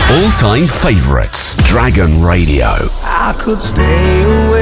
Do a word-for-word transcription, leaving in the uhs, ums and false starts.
All-time favourites, Dragon Radio. I could stay away